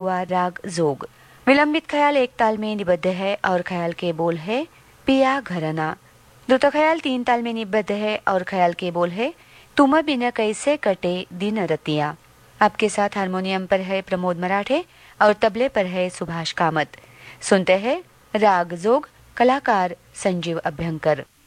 हुआ राग जोग। विलंबित ख्याल एक ताल में निबद्ध है और ख्याल के बोल है पिया घरना। द्रुत ख्याल 3 ताल में निबद्ध है और ख्याल के बोल है तुम बिन कैसे कटे दिन रतिया। आपके साथ हारमोनियम पर है प्रमोद मराठे और तबले पर है सुभाष कामत। सुनते हैं राग जोग, कलाकार संजीव अभ्यंकर।